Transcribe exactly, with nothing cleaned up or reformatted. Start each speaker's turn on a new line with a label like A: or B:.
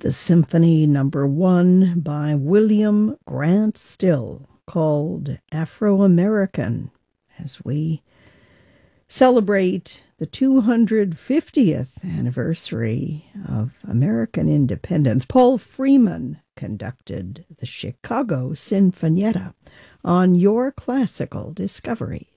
A: the Symphony Number One by William Grant Still, called Afro-American, as we celebrate the two hundred fiftieth anniversary of American independence. Paul Freeman conducted the Chicago Sinfonietta on Your Classical Discovery.